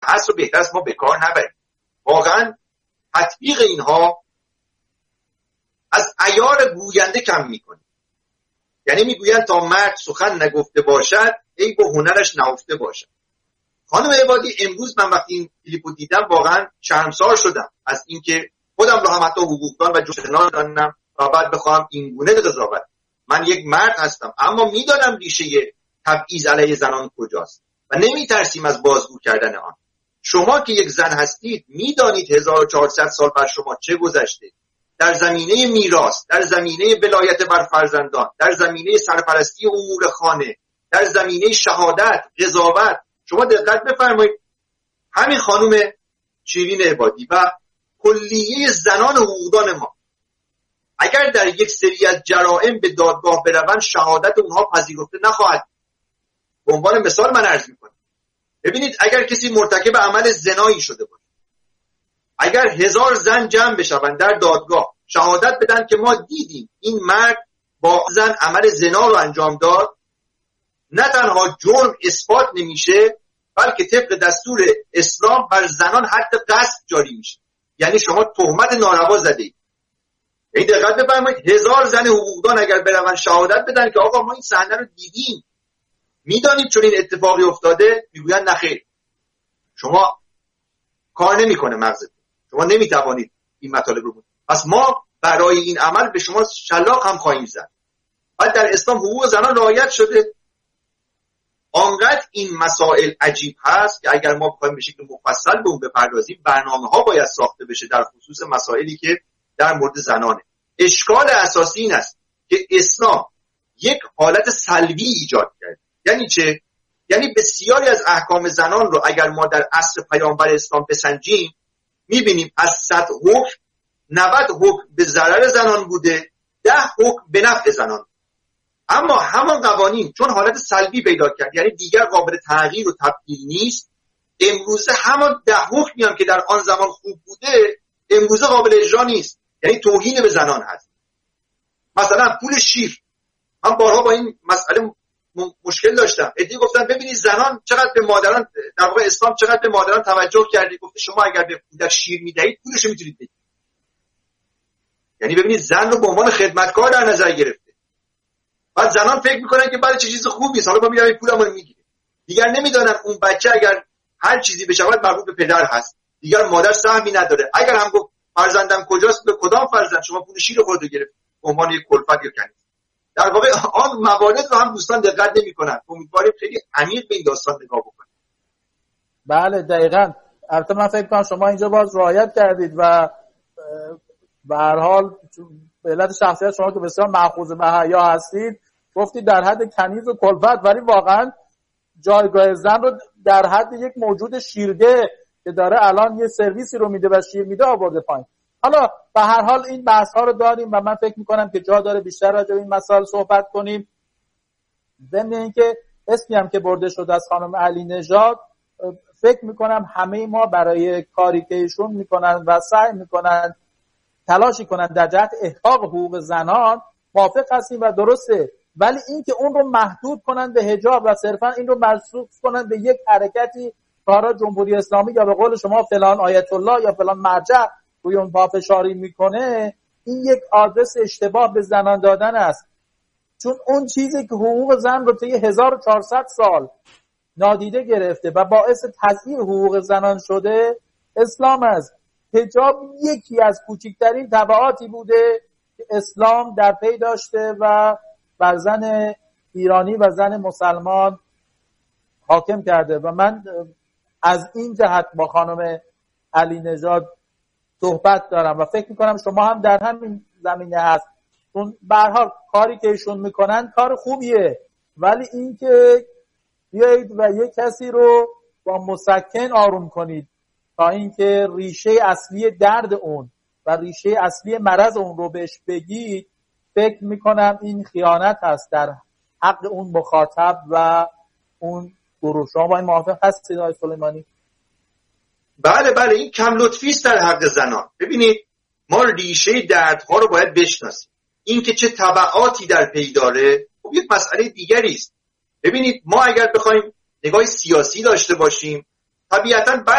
هست رو بهتر است ما به کار نبریم. واقعا تطبیق اینها از عیار گوینده کم میکنه. یعنی میگویند تا مرد سخن نگفته باشد ای با هنرش نهفته باشد. خانم عبادی، امروز من وقتی این کلیپو دیدم واقعا شرمسار شدم از اینکه خودم رو هم حتی حقوقدان و جوشنار دانم و بعد بخوام این گونه قضاوت. من یک مرد هستم اما میدانم ریشه تبعیض علیه زنان کجاست و نمیترسیم از بازگو کردن آن. شما که یک زن هستید میدانید 1400 سال بر شما چه گذشته در زمینه میراث، در زمینه ولایت بر فرزندان، در زمینه سرپرستی امور خانه، در زمینه شهادت، قضاوت. شما دقت بفرمایید همین خانم شیرین عبادی و کلیه زنان حقوقدان ما اگر در یک سری از جرائم به دادگاه بروند شهادت اونها پذیرفته نخواهد. به عنوان مثال من عرض میکنم، ببینید اگر کسی مرتکب عمل زنایی شده باشه، اگر 1000 زن جمع بشوند در دادگاه شهادت بدن که ما دیدیم این مرد با زن عمل زنا رو انجام داد، نه تنها جرم اثبات نمیشه بلکه طبق دستور اسلام بر زنان حد قذف جاری میشه. یعنی شما تهمت ناروا زدید. این دقت بفرمایید 1000 زن حقوقدان اگر بروند شهادت بدن که آقا ما این صحنه رو دیدیم، میدانیم چون این اتفاقی افتاده، میگویند نخیر شما کار نمیکنه مغزتون، شما نمیتوانید این مطالب رو. پس ما برای این عمل به شما شلاق هم خواهیم زد. بعد در اسلام حقوق زنان رعایت شده. آنقدر این مسائل عجیب هست که اگر ما بخوایم به شکل مفصل به اون بپردازیم برنامه‌ها باید ساخته بشه در خصوص مسائلی که در مورد زنانه. اشکال اساسی این است که اسلام یک حالت سلبی ایجاد کرد. یعنی چه؟ یعنی بسیاری از احکام زنان رو اگر ما در عصر پیامبر اسلام بسنجیم میبینیم از 100 حکم 90 حکم به ضرر زنان بوده، 10 حکم به نفع زنان. اما همان قوانین چون حالت سلبی پیدا کرد، یعنی دیگر قابل تغییر و تبدیل نیست، امروزه همان 10 حکمی هم که در آن زمان خوب بوده امروزه قابل اجرا نیست. یعنی توهین به زنان هست. مثلا پول شیر، من بارها با این مسئله مشکل داشتم. ادعی گفتن ببینید زنان چقدر به مادران، در واقع اسلام چقدر به مادران توجه کرده، گفته شما اگر به کودک شیر میدهید پولش رو میتونید بدید. یعنی ببینید زن رو به عنوان خدمتکار در نظر گرفته. بعد زنان فکر میکنن که برای چه چیز خوبی است، حالا ما میریم پولمون رو میگیریم. دیگر نمیدونن اون بچه اگر هر چیزی بشود مربوط به پدر هست، دیگر مادر سهمی نداره. اگر هم گفت فرزندم کجاست، به کدام فرزند شما پول شیر خودت گرفت به عنوان یک کلفت یا کنیز. در واقع آن موارد رو هم دوستان دقت نمی‌کنن. امیدواریم خیلی عمیق به این داستان نگاه بکنید. بله دقیقاً. البته من فکر کنم شما اینجا باز رعایت کردید و به هر حال به علت شخصیت شما که بسیار مأخوذ به حیا هستید گفتید در حد کنیز و کلفت، ولی واقعاً جایگاه زن رو در حد یک موجود شیرده که داره الان یه سرویسی رو میده و شیر میده آورده پایین. حالا به هر حال این بحث ها رو داریم و من فکر میکنم که جا داره بیشتر راجع به این مسائل صحبت کنیم. ضمن اینکه اسمی هم که برده شد از خانم علی نژاد، فکر میکنم همه ما برای کاری که ایشون میکنن و سعی میکنن تلاشی کنن در جهت احقاق حقوق زنان موافق هستیم و درسته، ولی این که اون رو محدود کنن به حجاب و صرفا این رو مرسوخ کنن به یک حرکتی کارا جمهوری اسلامی یا به قول شما فلان آیت الله یا فلان مرجع روی اون پافشاری میکنه، این یک آدرس اشتباه به زنان دادن است. چون اون چیزی که حقوق زن رو طی 1400 سال نادیده گرفته و باعث تضییع حقوق زنان شده اسلام است. حجاب یکی از کوچکترین تبعاتی بوده که اسلام در پی داشته و بر زن ایرانی و زن مسلمان حاکم کرده و من از این جهت با خانم علی نژاد صحبت دارم و فکر میکنم شما هم در همین زمینه هست. چون به هر حال کاری که ایشون میکنن کار خوبیه، ولی این که بیایید و یک کسی رو با مسکن آروم کنید تا اینکه ریشه اصلی درد اون و ریشه اصلی مرض اون رو بهش بگید، فکر میکنم این خیانت هست در حق اون مخاطب و اون گروه. شما با این موافق هستید آقای سلیمانی؟ بله این کم لطفی است در حق زنان. ببینید ما ریشه دردها رو باید بشناسیم. این که چه تبعاتی در پی داره خب یک مسئله دیگری است. ببینید ما اگر بخوایم نگاه سیاسی داشته باشیم طبیعتاً